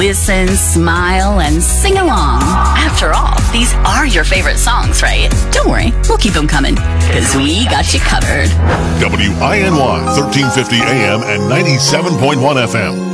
Listen, smile, and sing along. After all, these are your favorite songs, right? Don't worry, we'll keep them coming, because we got you covered. WINY 1350 AM and 97.1 FM.